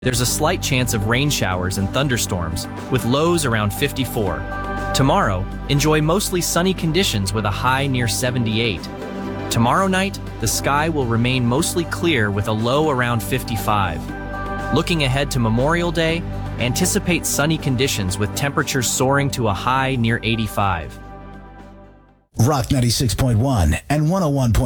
There's a slight chance of rain showers and thunderstorms, with lows around 54. Tomorrow, enjoy mostly sunny conditions with a high near 78. Tomorrow night, the sky will remain mostly clear with a low around 55. Looking ahead to Memorial Day, anticipate sunny conditions with temperatures soaring to a high near 85. Rock 96.1 and 101.